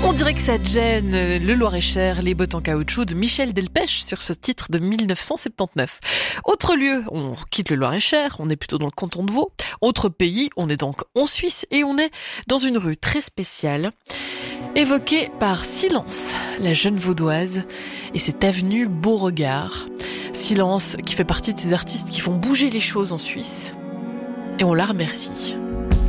On dirait que ça te gêne, le Loir-et-Cher, les bottes en caoutchouc de Michel Delpech sur ce titre de 1979. Autre lieu, on quitte le Loir-et-Cher, on est plutôt dans le canton de Vaud. Autre pays, on est donc en Suisse et on est dans une rue très spéciale, évoquée par Silence, la jeune vaudoise, et cette avenue Beauregard. Silence qui fait partie de ces artistes qui font bouger les choses en Suisse. Et on la remercie.